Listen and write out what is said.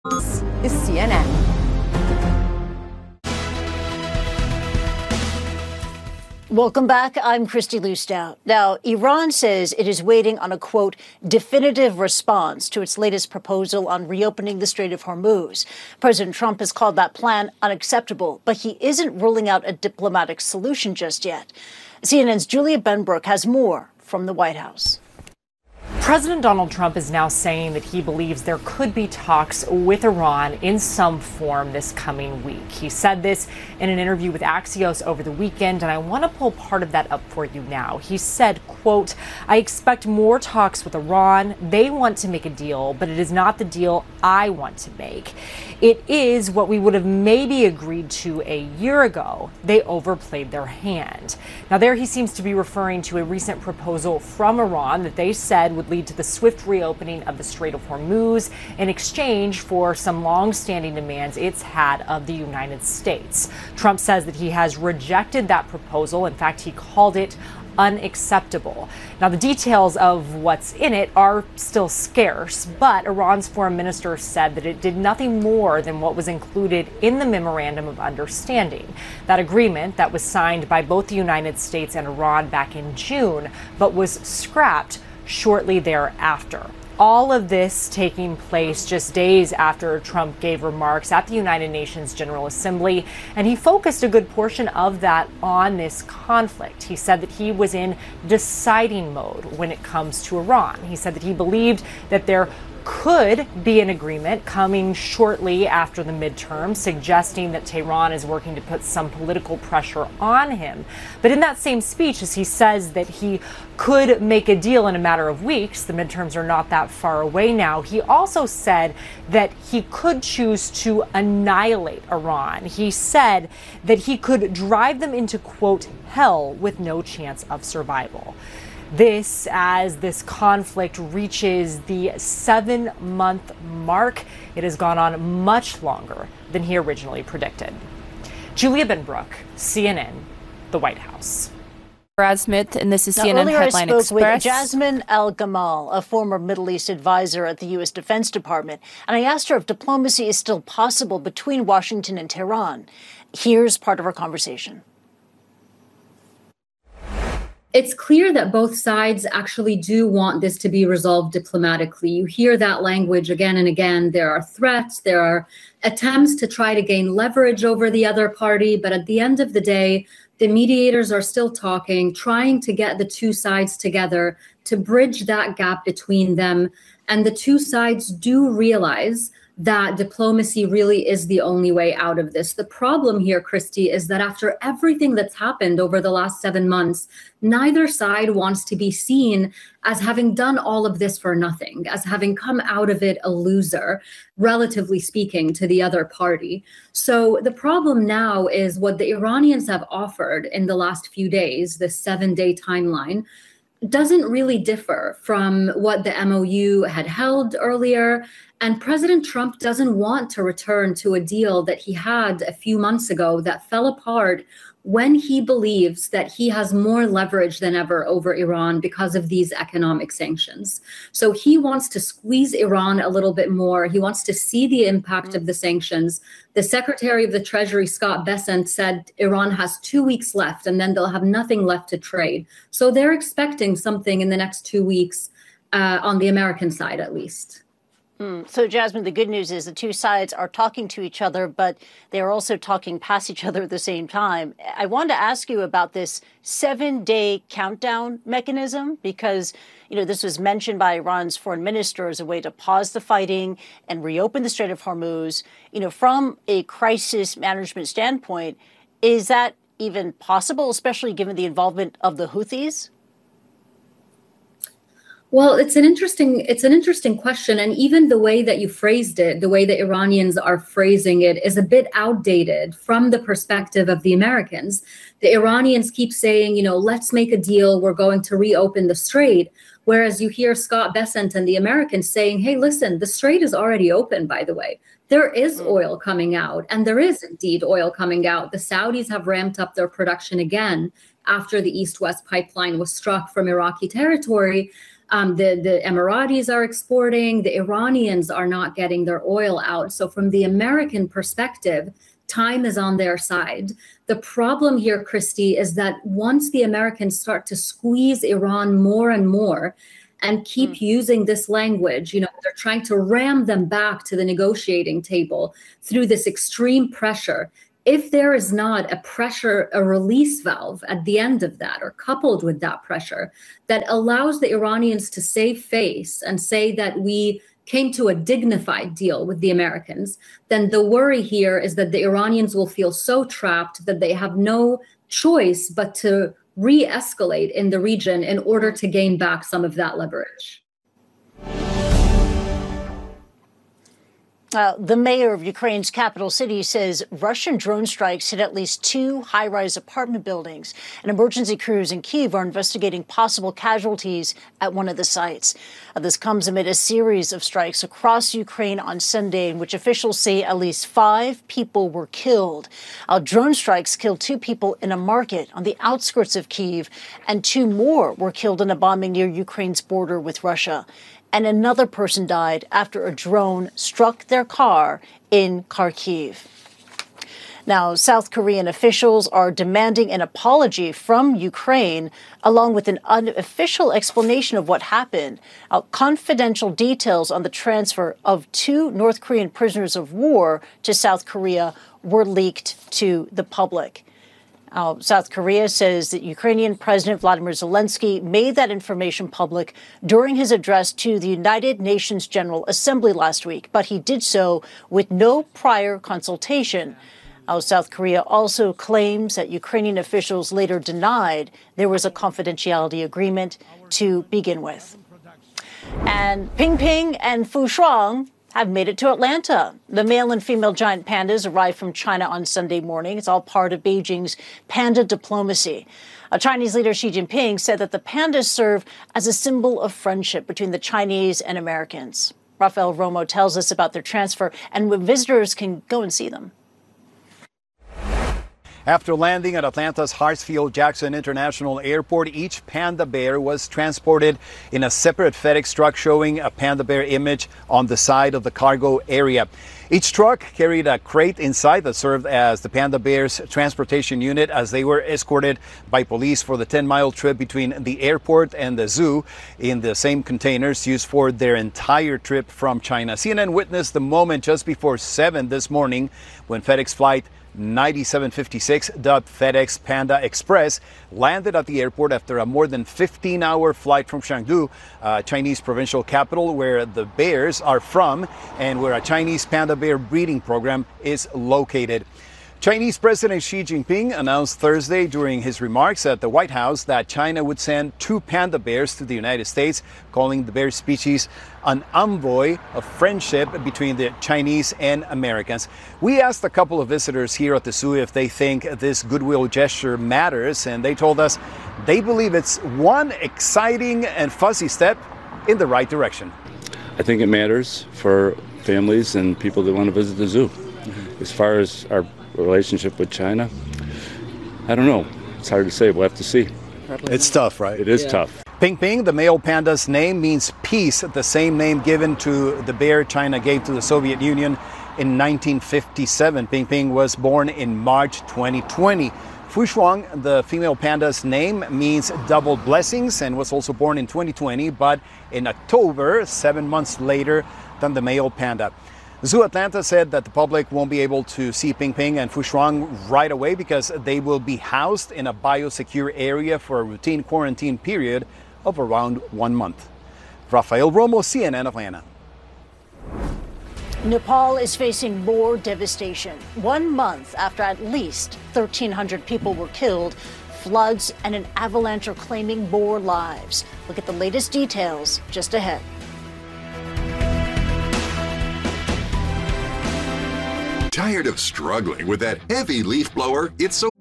This is CNN. Welcome back. I'm Christy Lustow. Now, Iran says it is waiting on a, quote, definitive response to its latest proposal on reopening the Strait of Hormuz. President Trump has called that plan unacceptable, but he isn't ruling out a diplomatic solution just yet. CNN's Julia Benbrook has more from the White House. President Donald Trump is now saying that he believes there could be talks with Iran in some form this coming week. He said this in an interview with Axios over the weekend, and I want to pull part of that up for you now. He said, quote, "I expect more talks with Iran. They want to make a deal, but it is not the deal I want to make. It is what we would have maybe agreed to a year ago. They overplayed their hand." Now, there he seems to be referring to a recent proposal from Iran that they said would lead to the swift reopening of the Strait of Hormuz in exchange for some long-standing demands it's had of the United States. Trump says that he has rejected that proposal. In fact, he called it unacceptable. Now, the details of what's in it are still scarce, but Iran's foreign minister said that it did nothing more than what was included in the Memorandum of Understanding, that agreement that was signed by both the United States and Iran back in June, but was scrapped shortly thereafter. All of this taking place just days after Trump gave remarks at the United Nations General Assembly, and he focused a good portion of that on this conflict. He said that he was in deciding mode when it comes to Iran. He said that he believed that there could be an agreement coming shortly after the midterm, suggesting that Tehran is working to put some political pressure on him. But in that same speech, as he says that he could make a deal in a matter of weeks, the midterms are not that far away now, he also said that he could choose to annihilate Iran. He said that he could drive them into, quote, hell with no chance of survival. This as this conflict reaches the 7-month mark. It has gone on much longer than he originally predicted. Julia Benbrook, CNN, the White House. Brad Smith, and this is CNN earlier Headline I spoke Express. with Jasmine Al-Gamal, a former Middle East advisor at the U.S. Defense Department, and I asked her if diplomacy is still possible between Washington and Tehran. Here's part of our conversation. It's clear that both sides actually do want this to be resolved diplomatically. You hear that language again and again. There are threats, there are attempts to try to gain leverage over the other party, but at the end of the day, the mediators are still talking, trying to get the two sides together to bridge that gap between them. And the two sides do realize that diplomacy really is the only way out of this. The problem here, Christy, is that after everything that's happened over the last 7 months, neither side wants to be seen as having done all of this for nothing, as having come out of it a loser, relatively speaking, to the other party. So the problem now is what the Iranians have offered in the last few days, this 7-day timeline, doesn't really differ from what the MOU had held earlier. And President Trump doesn't want to return to a deal that he had a few months ago that fell apart when he believes that he has more leverage than ever over Iran because of these economic sanctions. So he wants to squeeze Iran a little bit more. He wants to see the impact of the sanctions. The Secretary of the Treasury, Scott Bessent, said Iran has 2 weeks left and then they'll have nothing left to trade. So they're expecting something in the next 2 weeks on the American side, at least. So, Jasmine, the good news is the two sides are talking to each other, but they're also talking past each other at the same time. I wanted to ask you about this 7-day countdown mechanism, because, you know, this was mentioned by Iran's foreign minister as a way to pause the fighting and reopen the Strait of Hormuz. You know, from a crisis management standpoint, is that even possible, especially given the involvement of the Houthis? Well, it's an interesting question. And even the way that you phrased it, the way the Iranians are phrasing it is a bit outdated from the perspective of the Americans. The Iranians keep saying, you know, let's make a deal. We're going to reopen the strait. Whereas you hear Scott Bessent and the Americans saying, hey, listen, the strait is already open, by the way. There is oil coming out, and there is indeed oil coming out. The Saudis have ramped up their production again after the East-West pipeline was struck from Iraqi territory. The Emiratis are exporting. The Iranians are not getting their oil out. So from the American perspective, time is on their side. The problem here, Christy, is that once the Americans start to squeeze Iran more and more and keep using this language, they're trying to ram them back to the negotiating table through this extreme pressure. If there is not a release valve at the end of that, or coupled with that pressure, that allows the Iranians to save face and say that we came to a dignified deal with the Americans, then the worry here is that the Iranians will feel so trapped that they have no choice but to re-escalate in the region in order to gain back some of that leverage. The mayor of Ukraine's capital city says Russian drone strikes hit at least 2 high-rise apartment buildings, and emergency crews in Kyiv are investigating possible casualties at one of the sites. This comes amid a series of strikes across Ukraine on Sunday, in which officials say at least 5 people were killed. Drone strikes killed 2 people in a market on the outskirts of Kyiv, and 2 more were killed in a bombing near Ukraine's border with Russia. And another person died after a drone struck their car in Kharkiv. Now, South Korean officials are demanding an apology from Ukraine, along with an unofficial explanation of what happened. Confidential details on the transfer of 2 North Korean prisoners of war to South Korea were leaked to the public. South Korea says that Ukrainian President Vladimir Zelensky made that information public during his address to the United Nations General Assembly last week, but he did so with no prior consultation. South Korea also claims that Ukrainian officials later denied there was a confidentiality agreement to begin with. And Ping Ping and Fu Shuang have made it to Atlanta. The male and female giant pandas arrived from China on Sunday morning. It's all part of Beijing's panda diplomacy. Chinese leader Xi Jinping said that the pandas serve as a symbol of friendship between the Chinese and Americans. Rafael Romo tells us about their transfer and when visitors can go and see them. After landing at Atlanta's Hartsfield-Jackson International Airport, each panda bear was transported in a separate FedEx truck showing a panda bear image on the side of the cargo area. Each truck carried a crate inside that served as the panda bears' transportation unit as they were escorted by police for the 10-mile trip between the airport and the zoo in the same containers used for their entire trip from China. CNN witnessed the moment just before 7 this morning when FedEx flight 9756, dubbed FedEx Panda Express, landed at the airport after a more than 15-hour flight from Chengdu, Chinese provincial capital where the bears are from and where a Chinese panda bear breeding program is located. Chinese President Xi Jinping announced Thursday during his remarks at the White House that China would send 2 panda bears to the United States, calling the bear species an envoy of friendship between the Chinese and Americans. We asked a couple of visitors here at the zoo if they think this goodwill gesture matters, and they told us they believe it's one exciting and fuzzy step in the right direction. I think it matters for families and people that want to visit the zoo. As far as our relationship with China, I don't know. It's hard to say. We'll have to see. It's tough, right? It is tough. Ping Ping, the male panda's name, means peace, the same name given to the bear China gave to the Soviet Union in 1957. Ping Ping was born in March 2020. Fu Shuang, the female panda's name, means double blessings and was also born in 2020, but in October, 7 months later than the male panda. Zoo Atlanta said that the public won't be able to see Ping Ping and Fu Shuang right away because they will be housed in a biosecure area for a routine quarantine period of around 1 month. Rafael Romo, CNN Atlanta. Nepal is facing more devastation. 1 month after at least 1,300 people were killed, floods and an avalanche are claiming more lives. Look at the latest details just ahead. Tired of struggling with that heavy leaf blower? It's so